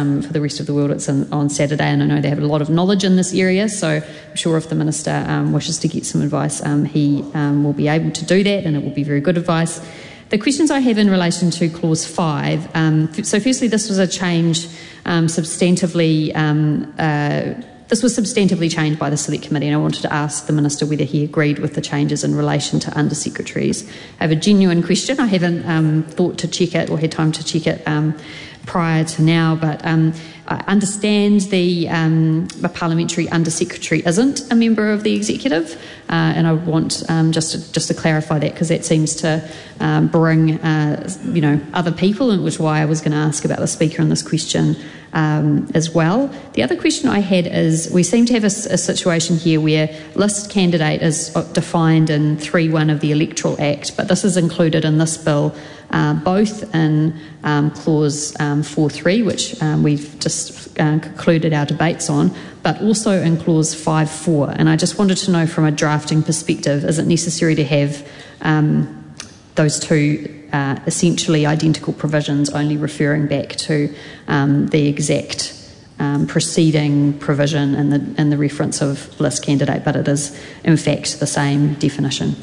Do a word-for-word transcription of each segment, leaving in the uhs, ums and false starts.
um, for the rest of the world, it's in, on Saturday, and I know they have a lot of knowledge in this area, so I'm sure if the Minister um, wishes to get some advice, um, he um, will be able to do that, and it will be very good advice. The questions I have in relation to Clause five, um, so firstly, this was a change um, substantively, um, uh, this was substantively changed by the Select Committee, and I wanted to ask the Minister whether he agreed with the changes in relation to Under-Secretaries. I have a genuine question. I haven't um, thought to check it or had time to check it um, prior to now, but um, I understand the, um, the parliamentary Under-Secretary isn't a member of the Executive, uh, and I want um, just, to, just to clarify that, because that seems to um, bring uh, you know, other people, and which is why I was going to ask about the Speaker in this question um, as well. The other question I had is, we seem to have a, a situation here where list candidate is defined in three one of the Electoral Act, but this is included in this bill Uh, both in um, clause um, four three, which um, we've just uh, concluded our debates on, but also in clause five four. And I just wanted to know, from a drafting perspective, is it necessary to have um, those two uh, essentially identical provisions only referring back to um, the exact um, preceding provision in the, in the reference of list candidate, but it is in fact the same definition?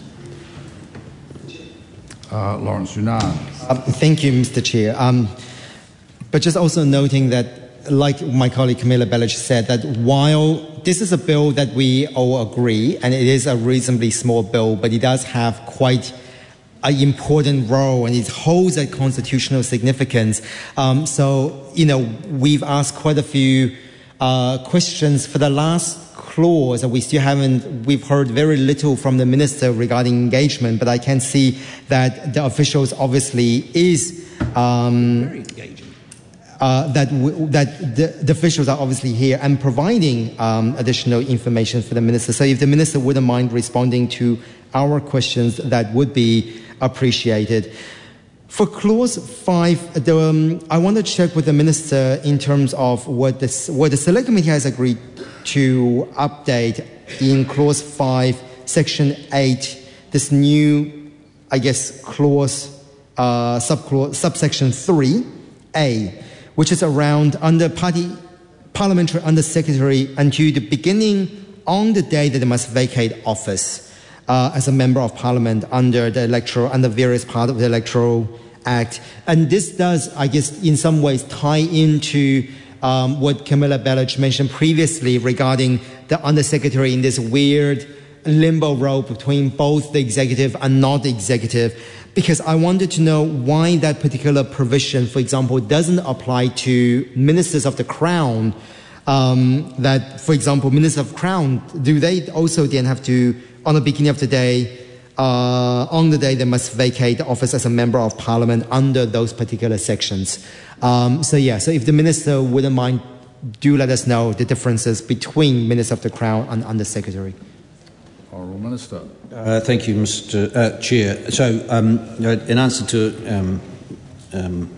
Uh, Lawrence Yunnan. Uh, thank you, Mister Chair. Um, but just also noting that, like my colleague Camilla Bellich said, that while this is a bill that we all agree, and it is a reasonably small bill, but it does have quite an important role, and it holds a constitutional significance. Um, so, you know, we've asked quite a few uh, questions for the last clause, and we still haven't, we've heard very little from the Minister regarding engagement, but I can see that the officials obviously is, um, very engaging. Uh, that w that the, the officials are obviously here and providing um, additional information for the Minister. So if the Minister wouldn't mind responding to our questions, that would be appreciated. For clause five, the, um, I want to check with the Minister in terms of what, this, what the Select Committee has agreed to update in clause five, section eight, this new, I guess, clause, uh, subclause, subsection three A, which is around under party, parliamentary Under-Secretary until the beginning on the day that they must vacate office uh, as a member of Parliament under the electoral, under various parts of the Electoral Act. And this does, I guess, in some ways tie into Um, what Camilla Bellich mentioned previously regarding the Under-Secretary in this weird limbo role between both the executive and not the executive, because I wanted to know why that particular provision, for example, doesn't apply to ministers of the Crown. Um, that, for example, ministers of Crown, do they also then have to, on the beginning of the day, uh, on the day they must vacate the office as a member of Parliament under those particular sections? Um, so yeah, so if the Minister wouldn't mind, do let us know the differences between Minister of the Crown and Under-Secretary. Honourable Minister. Uh, thank you, Mister Uh, Chair. So, um, in answer to um, um,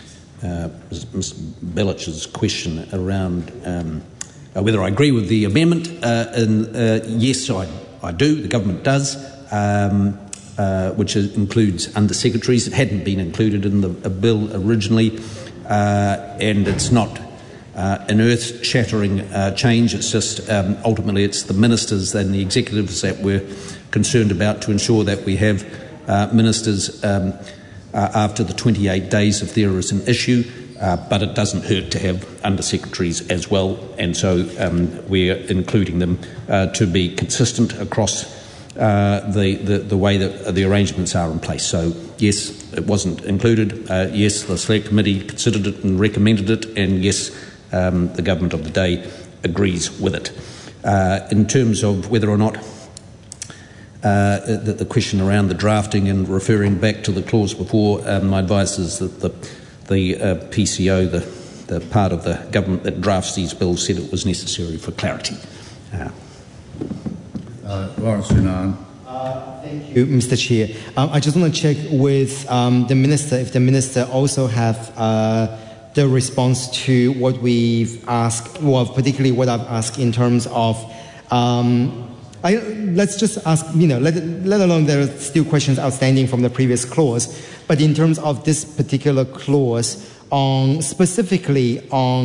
uh, Miz Bellich's question around um, uh, whether I agree with the amendment, uh, and, uh, yes, I, I do. The government does. Um, Uh, which is, includes Under-Secretaries. It hadn't been included in the uh, bill originally, uh, and it's not uh, an earth-shattering uh, change. It's just um, ultimately it's the ministers and the executives that we're concerned about, to ensure that we have uh, ministers um, uh, after the twenty-eight days if there is an issue, uh, but it doesn't hurt to have Under-Secretaries as well, and so um, we're including them uh, to be consistent across Uh, the, the, the way that the arrangements are in place. So, yes, it wasn't included. Uh, yes, the Select Committee considered it and recommended it. And, yes, um, the government of the day agrees with it. Uh, in terms of whether or not uh, the, the question around the drafting and referring back to the clause before, um, my advice is that the, the uh, P C O, the, the part of the government that drafts these bills, said it was necessary for clarity. Uh, Uh, Lawrence Yunnan. Uh, thank you, Mister Chair. Um, I just want to check with um, the Minister if the Minister also have uh, the response to what we've asked, well, particularly what I've asked in terms of, um, I, let's just ask, you know, let, let alone there are still questions outstanding from the previous clause, but in terms of this particular clause, on specifically on